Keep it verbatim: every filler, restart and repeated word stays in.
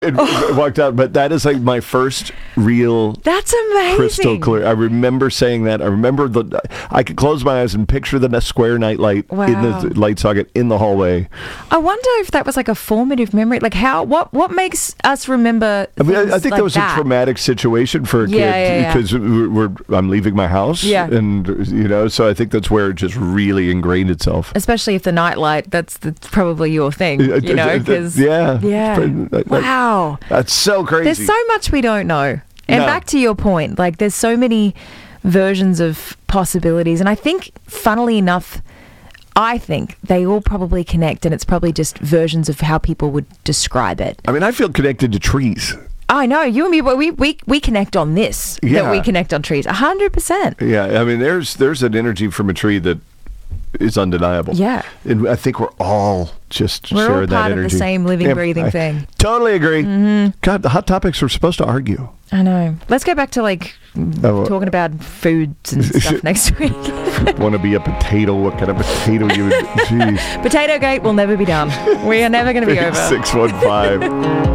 and oh. walked out. But that is like my first real That's amazing. crystal clear. I remember saying that. I remember the I could close my eyes and picture the square nightlight wow. in the light socket in the hallway. I wonder if that was like a formative memory. Like how what what makes us remember I mean, I, I think like that was that. a traumatic situation for a yeah, kid yeah, because yeah. we're, we're I'm leaving my house yeah. and you know, so I think that's where it just really ingrained itself. Especially if the nightlight, that's, that's probably your thing, you know, because yeah. Yeah. Wow. That's so crazy. There's so much we don't know. And no. back to your point, like there's so many versions of possibilities. And I think, funnily enough, I think they all probably connect, and it's probably just versions of how people would describe it. I mean, I feel connected to trees. I know. You and me, we we, we connect on this, yeah. that we connect on trees, one hundred percent. Yeah, I mean, there's there's an energy from a tree that is undeniable. Yeah. And I think we're all just we're sharing all part that energy. of the same living, yeah, breathing I thing. Totally agree. Mm-hmm. God, the Hot Topics were supposed to argue. I know. Let's go back to like oh, talking about foods and stuff next week. Want to be a potato? What kind of potato you would... Jeez. Potato Gate will never be done. We are never going to be over. six one five